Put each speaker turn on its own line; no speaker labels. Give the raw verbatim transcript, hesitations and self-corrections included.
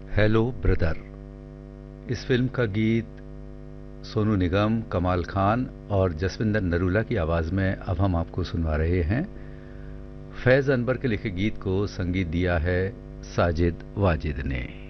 Hello brother. इस film का गीत सोनू निगम, कमाल खान और जसविंदर नरूला की आवाज़ में अब हम आपको सुनवा रहे हैं। फैज़ अनवर के लिखे गीत को संगीत दिया है साजिद वाजिद ने।